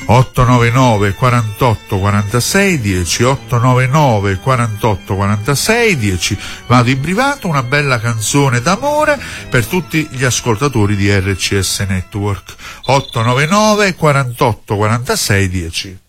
899 48 46 10, 899 48 46 10. Vado in privato, una bella canzone d'amore per tutti gli ascoltatori di RCS Network. 899 48 46 10.